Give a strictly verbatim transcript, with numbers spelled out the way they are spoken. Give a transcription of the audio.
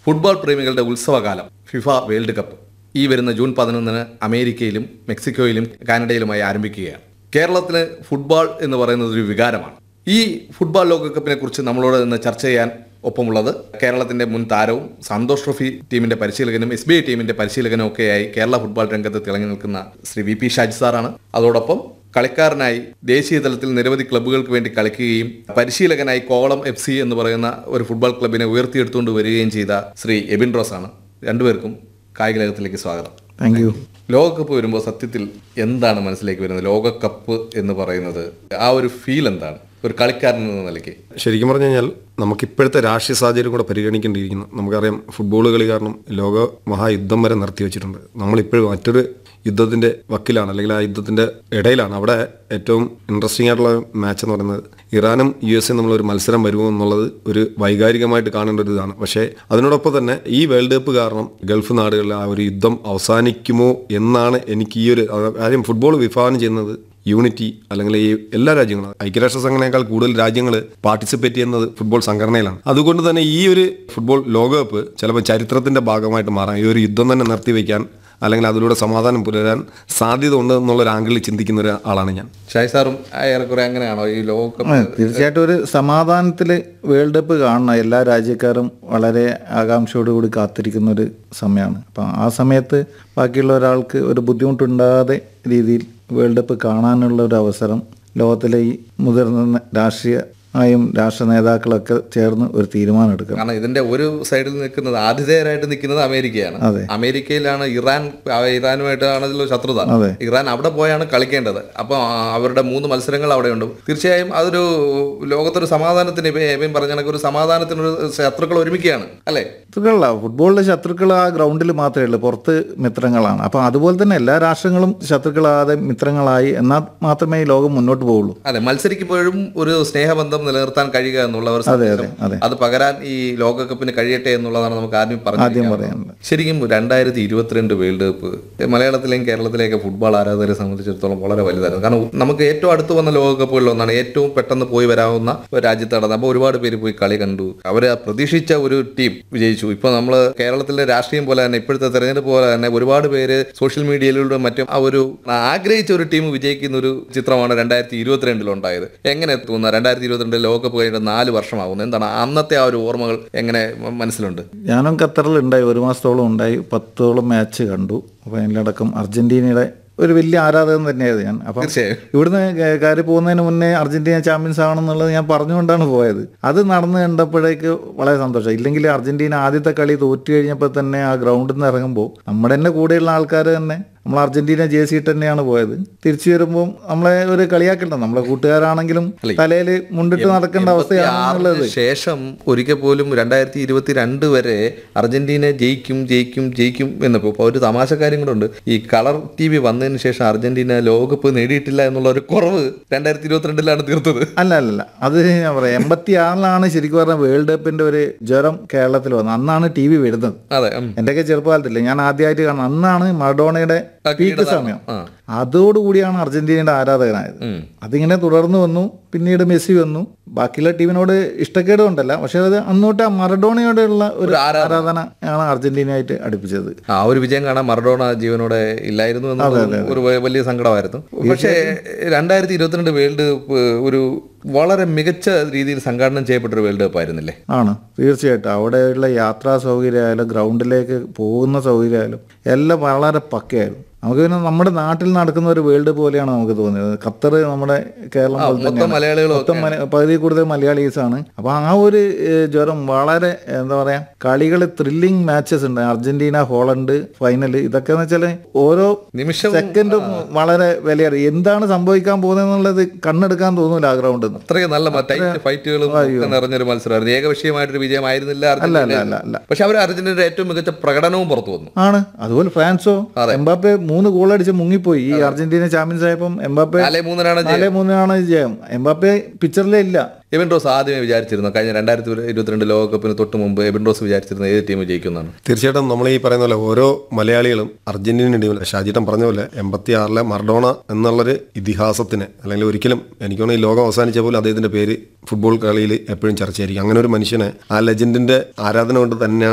Football പ്രേമികളുടെ ഉത്സവകാലം FIFA world cup ഈ വരുന്ന June പതിനൊന്നിന് അമേരിക്കയിലും മെക്സിക്കോയിലും കാനഡയിലുമായി ആരംഭിക്കുകയാണ്. കേരളത്തിന് ഫുട്ബോൾ എന്ന് പറയുന്നത് ഒരു വികാരമാണ്. ഈ ഫുട്ബോൾ ലോകകപ്പിനെ കുറിച്ച് നമ്മളോട് ഇന്ന് ചർച്ച ചെയ്യാൻ ഒപ്പമുള്ളത് കേരളത്തിന്റെ മുൻ താരവും സന്തോഷ് ട്രോഫി ടീമിന്റെ പരിശീലകനും എസ് ബി ഐ ടീമിന്റെ പരിശീലകനും ഒക്കെയായി കേരള ഫുട്ബോൾ രംഗത്ത് തിളങ്ങി നിൽക്കുന്ന ശ്രീ വി പി ഷാജി സാറാണ്. അതോടൊപ്പം കളിക്കാരനായി ദേശീയ തലത്തിൽ നിരവധി ക്ലബ്ബുകൾക്ക് വേണ്ടി കളിക്കുകയും പരിശീലകനായി കോവളം എഫ് സി എന്ന് പറയുന്ന ഒരു ഫുട്ബോൾ ക്ലബിനെ ഉയർത്തിയെടുത്തുകൊണ്ട് വരികയും ചെയ്ത ശ്രീ എബിൻ റോസ് ആണ്. രണ്ടുപേർക്കും കായിക ലോകത്തിലേക്ക് സ്വാഗതം. Thank you. ലോകകപ്പ് വരുമ്പോൾ സത്യത്തിൽ എന്താണ് മനസ്സിലേക്ക് വരുന്നത്? ലോകകപ്പ് എന്ന് പറയുന്നത് ആ ഒരു ഫീൽ എന്താണ് ഒരു കളിക്കാരൻ എന്ന നിലയ്ക്ക്? ശരിക്കും പറഞ്ഞു കഴിഞ്ഞാൽ നമുക്കിപ്പോഴത്തെ രാഷ്ട്രീയ സാഹചര്യം കൂടെ പരിഗണിക്കേണ്ടിയിരിക്കുന്നു. നമുക്കറിയാം ഫുട്ബോൾ കളി കാരണം ലോക മഹായുദ്ധം വരെ നിർത്തി വെച്ചിട്ടുണ്ട്. നമ്മളിപ്പോഴും മറ്റൊരു യുദ്ധത്തിൻ്റെ വക്കിലാണ്, അല്ലെങ്കിൽ ആ യുദ്ധത്തിൻ്റെ ഇടയിലാണ്. അവിടെ ഏറ്റവും ഇൻട്രസ്റ്റിംഗ് ആയിട്ടുള്ള മാച്ച് എന്ന് പറയുന്നത് ഇറാനും യു എസും നമ്മളൊരു മത്സരം വരുമോ എന്നുള്ളത് ഒരു വൈകാരികമായിട്ട് കാണേണ്ട ഒരു ഇതാണ്. പക്ഷേ അതിനോടൊപ്പം തന്നെ ഈ വേൾഡ് കപ്പ് കാരണം ഗൾഫ് നാടുകളിൽ ആ ഒരു യുദ്ധം അവസാനിക്കുമോ എന്നാണ് എനിക്ക് ഈ ഒരു കാര്യം. ഫുട്ബോൾ വിഭാവനം ചെയ്യുന്നത് യൂണിറ്റി, അല്ലെങ്കിൽ ഈ എല്ലാ രാജ്യങ്ങളും ഐക്യരാഷ്ട്ര സംഘടനയേക്കാൾ കൂടുതൽ രാജ്യങ്ങൾ പാർട്ടിസിപ്പേറ്റ് ചെയ്യുന്നത് ഫുട്ബോൾ സംഘടനയിലാണ്. അതുകൊണ്ട് തന്നെ ഈ ഒരു ഫുട്ബോൾ ലോകകപ്പ് ചിലപ്പോൾ ചരിത്രത്തിന്റെ ഭാഗമായിട്ട് മാറാം. ഈ ഒരു യുദ്ധം തന്നെ നിർത്തിവെക്കാൻ, അല്ലെങ്കിൽ അതിലൂടെ സമാധാനം പുലരാൻ സാധ്യത ഉണ്ട് എന്നുള്ളൊരു ആംഗിളിൽ ചിന്തിക്കുന്ന ഒരു ആളാണ് ഞാൻ. ഷായ് സാറും ഏറെക്കുറെ അങ്ങനെയാണോ ഈ ലോകകപ്പ്? തീർച്ചയായിട്ടും ഒരു സമാധാനത്തിൽ വേൾഡ് കപ്പ് കാണണം. എല്ലാ രാജ്യക്കാരും വളരെ ആകാംക്ഷയോടുകൂടി കാത്തിരിക്കുന്ന ഒരു സമയമാണ്. അപ്പം ആ സമയത്ത് ബാക്കിയുള്ള ഒരാൾക്ക് ഒരു ബുദ്ധിമുട്ടുണ്ടാകാതെ രീതിയിൽ വേൾഡ് കപ്പ് കാണാനുള്ള ഒരു അവസരം ലോകത്തിലെ ഈ മുതിർന്ന രാഷ്ട്രീയ ആയും രാഷ്ട്ര നേതാക്കളൊക്കെ ചേർന്ന് ഒരു തീരുമാനം എടുക്കണം. കാരണം ഇതിന്റെ ഒരു സൈഡിൽ നിൽക്കുന്നത് ആതിഥേയരായിട്ട് നിൽക്കുന്നത് അമേരിക്കയാണ്. അമേരിക്കയിലാണ് ഇറാൻ, ഇറാനുമായിട്ടാണല്ലോ ശത്രുത. ഇറാൻ അവിടെ പോയാണ് കളിക്കേണ്ടത്. അപ്പോൾ അവരുടെ മൂന്ന് മത്സരങ്ങൾ അവിടെയുണ്ട്. തീർച്ചയായും അതൊരു ലോകത്തൊരു സമാധാനത്തിന്, ഇപ്പം എബിൻ പറഞ്ഞ കണക്ക് ഒരു സമാധാനത്തിനൊരു ശത്രുക്കൾ ഒരുമിക്കുകയാണ് അല്ലേ? ശത്രുക്കളല്ല, ഫുട്ബോളിലെ ശത്രുക്കൾ ആ ഗ്രൗണ്ടിൽ മാത്രമേ ഉള്ളൂ, പുറത്ത് മിത്രങ്ങളാണ്. അപ്പം അതുപോലെ തന്നെ എല്ലാ രാഷ്ട്രങ്ങളും ശത്രുക്കളാതെ മിത്രങ്ങളായി എന്നാൽ മാത്രമേ ഈ ലോകം മുന്നോട്ട് പോവുള്ളൂ. അതെ, മത്സരിക്കുമ്പോഴും ഒരു സ്നേഹബന്ധം നിലനിർത്താൻ കഴിയുക എന്നുള്ളവർ അത് പകരാൻ ഈ ലോകകപ്പിന് കഴിയട്ടെ എന്നുള്ളതാണ് നമുക്ക് ആദ്യം പറയാനുള്ളത്. ശരിക്കും രണ്ടായിരത്തി ഇരുപത്തിരണ്ട് വേൾഡ് കപ്പ് മലയാളത്തിലെയും കേരളത്തിലെയൊക്കെ ഫുട്ബോൾ ആരാധകരെ സംബന്ധിച്ചിടത്തോളം വളരെ വലുതായിരുന്നു. കാരണം നമുക്ക് ഏറ്റവും അടുത്ത് വന്ന ലോകകപ്പുകളിൽ ഒന്നാണ്, ഏറ്റവും പെട്ടെന്ന് പോയി വരാവുന്ന ഒരു രാജ്യത്ത് നടന്നത്. അപ്പോൾ ഒരുപാട് പേര് പോയി കളി കണ്ടു. അവർ പ്രതീക്ഷിച്ച ഒരു ടീം വിജയിച്ചു. ഇപ്പൊ നമ്മൾ കേരളത്തിലെ രാഷ്ട്രീയം പോലെ തന്നെ ഇപ്പോഴത്തെ തെരഞ്ഞെടുപ്പ് പോലെ തന്നെ ഒരുപാട് പേര് സോഷ്യൽ മീഡിയയിലൂടെ മറ്റും ആ ഒരു ആഗ്രഹിച്ച ഒരു ടീം വിജയിക്കുന്ന ഒരു ചിത്രമാണ് രണ്ടായിരത്തി ഇരുപത്തിരണ്ടിലുണ്ടായത്. എങ്ങനെ തോന്നുന്നു? രണ്ടായിരത്തി ഇരുപത്തിരണ്ട് ലോകകപ്പ് കഴിഞ്ഞിട്ട് നാല് വർഷമാകുന്നു. എന്താണ് അന്നത്തെ ആ ഒരു ഓർമ്മകൾ എങ്ങനെ മനസ്സിലുണ്ട്? ഞാനും ഖത്തറിൽ ഉണ്ടായി, ഒരു മാസത്തോളം ഉണ്ടായി, പത്തോളം മാച്ച് കണ്ടു. അപ്പോൾ അതിലടക്കം അർജന്റീനയുടെ ഒരു വലിയ ആരാധകൻ തന്നെയായിരുന്നു ഞാൻ. അപ്പം ഇവിടുന്ന് കയറി പോകുന്നതിന് മുന്നേ അർജന്റീന ചാമ്പ്യൻസ് ആണെന്നുള്ളത് ഞാൻ പറഞ്ഞുകൊണ്ടാണ് പോയത്. അത് നടന്നു കണ്ടപ്പോഴേക്ക് വളരെ സന്തോഷം. ഇല്ലെങ്കിൽ അർജന്റീന ആദ്യത്തെ കളി തോറ്റു കഴിഞ്ഞപ്പോൾ തന്നെ ആ ഗ്രൗണ്ടിൽ നിന്ന് ഇറങ്ങുമ്പോൾ നമ്മുടെ തന്നെ കൂടെയുള്ള ആൾക്കാർ തന്നെ നമ്മൾ അർജന്റീന ജേഴ്സി ഇട്ട് തന്നെയാണ് പോയത്. തിരിച്ചു വരുമ്പോൾ നമ്മളെ ഒരു കളിയാക്കണ്ട, നമ്മളെ കൂട്ടുകാരാണെങ്കിലും തലയിൽ മുണ്ടിട്ട് നടക്കേണ്ട അവസ്ഥയാണുള്ളത്. ശേഷം ഒരിക്കൽ പോലും രണ്ടായിരത്തി ഇരുപത്തി രണ്ട് വരെ അർജന്റീന ജയിക്കും ജയിക്കും ജയിക്കും എന്നപ്പോ ഒരു തമാശക്കാര്യം കൂടെ ഉണ്ട്. ഈ കളർ ടി വി വന്നതിന് ശേഷം അർജന്റീന ലോകകപ്പ് നേടിയിട്ടില്ല എന്നുള്ള ഒരു കുറവ് രണ്ടായിരത്തി ഇരുപത്തിരണ്ടിലാണ് തീർത്തത്. അല്ല അല്ല അത് ഞാൻ പറയാം, എൺപത്തി ആറിലാണ് ശരിക്കും പറഞ്ഞ വേൾഡ് കപ്പിന്റെ ഒരു ജ്വരം കേരളത്തിൽ വന്നത്. അന്നാണ് ടി വി വരുന്നത്. എന്റെയൊക്കെ ചെറുപ്പകാലത്തില്ലേ, ഞാൻ ആദ്യമായിട്ട് കാണുന്നത് അന്നാണ് മറഡോണയുടെ പീക്ക് സമയം. അതോടുകൂടിയാണ് അർജന്റീനയുടെ ആരാധകനായത്. അതിങ്ങനെ തുടർന്ന് വന്നു. പിന്നീട് മെസ്സി വന്നു. ബാക്കിയുള്ള ടീമിനോട് ഇഷ്ടക്കേട് കൊണ്ടല്ല, പക്ഷെ അത് അന്നോട്ട് മറഡോണയോടുള്ള ഒരു ആരാധന ആണ് അർജന്റീനയായിട്ട് അടുപ്പിച്ചത്. ആ ഒരു വിജയം കാണാൻ മറഡോണ ജീവനോടെ ഇല്ലായിരുന്നു എന്നുള്ളത് ഒരു വലിയ സങ്കടമായിരുന്നു. പക്ഷേ രണ്ടായിരത്തി ഇരുപത്തിരണ്ട് വേൾഡ് കപ്പ് ഒരു വളരെ മികച്ച രീതിയിൽ സംഘാടനം ചെയ്യപ്പെട്ടൊരു വേൾഡ് കപ്പ് ആയിരുന്നില്ലേ? ആണ്, തീർച്ചയായിട്ടും. അവിടെയുള്ള യാത്രാ സൗകര്യമായാലും ഗ്രൗണ്ടിലേക്ക് പോകുന്ന സൗകര്യമായാലും എല്ലാം വളരെ പക്കയായിരുന്നു. നമുക്ക് പിന്നെ നമ്മുടെ നാട്ടിൽ നടക്കുന്ന ഒരു വേൾഡ് പോലെയാണ് നമുക്ക് തോന്നിയത്. ഖത്തർ നമ്മുടെ കേരളം പോലെ തന്നെയാണ്, മൊത്തം പകുതി കൂടുതൽ മലയാളീസാണ്. അപ്പൊ ആ ഒരു ജ്വരം വളരെ എന്താ പറയാ, കളികൾ ത്രില്ലിംഗ് മാച്ചസ് ഉണ്ട്. അർജന്റീന ഹോളണ്ട് ഫൈനൽ, ഇതൊക്കെ എന്ന് വെച്ചാല് ഓരോ നിമിഷം സെക്കൻഡും വളരെ വിലയാണ്. എന്താണ് സംഭവിക്കാൻ പോകുന്നത് എന്നുള്ളത് കണ്ണെടുക്കാൻ തോന്നൂല ആ ഗ്രൗണ്ടിൽ നിന്ന്. അത്രയും നല്ല ഫൈറ്റുകളും നിറഞ്ഞൊരു മത്സരമായിരുന്നു. ഏകപക്ഷീയമായിട്ടൊരു വിജയമായിരുന്നില്ല അല്ല അല്ല അല്ല അല്ല പക്ഷെ അവർ അർജന്റീനയുടെ ഏറ്റവും മികച്ച പ്രകടനവും പുറത്തു വന്നു ആണ്. അതുപോലെ ഫ്രാൻസോ എംബാപ്പെ മൂന്ന് ഗോൾ അടിച്ച് മുങ്ങിപ്പോയി. ഈ അർജന്റീന ചാമ്പ്യൻസ് ആയപ്പം എംബാപ്പെ നാലേ മൂന്നിനാണ് ജയം. എംബാപ്പെ പിക്ചറിലേ ഇല്ല. എബിൻ റോസ് ആദ്യമേ വിചാരിച്ചിരുന്നു കഴിഞ്ഞ രണ്ടായിരത്തി ഇരുപത്തിരണ്ട് ലോകകപ്പിന് തൊട്ട് മുമ്പ് എബിൻ റോസ് വിചാരിച്ചിരുന്ന ഏത് ടീം ജയിക്കുന്നതാണ്? തീർച്ചയായിട്ടും നമ്മൾ ഈ പറയുന്ന പോലെ ഓരോ മലയാളികളും അർജന്റീന ടീമിൽ ഷാജിട്ടൻ പറഞ്ഞ പോലെ എൺപത്തി ആറിലെ മറഡോണ എന്നുള്ളൊരു ഇതിഹാസത്തിന്, അല്ലെങ്കിൽ ഒരിക്കലും എനിക്ക് തോന്നുന്നു ഈ ലോകം അവസാനിച്ച പോലും അദ്ദേഹത്തിന്റെ പേര് ഫുട്ബോൾ കളിയിൽ എപ്പോഴും ചർച്ചയായിരിക്കും. അങ്ങനെ ഒരു മനുഷ്യനെ, ആ ലെജൻഡിന്റെ ആരാധന കൊണ്ട് തന്നെയാണ്